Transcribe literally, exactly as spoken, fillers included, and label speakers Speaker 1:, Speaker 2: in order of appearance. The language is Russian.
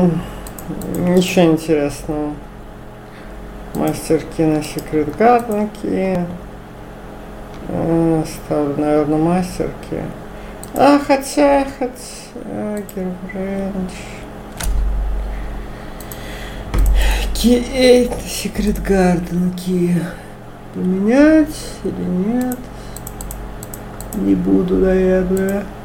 Speaker 1: Ничего интересного. Мастерки на Secret Garden Key. Ставлю, наверное, мастерки. А, хотя, хотя, Gearbranch. Key восемь, Secret Garden Key. Поменять или нет? Не буду, наверное.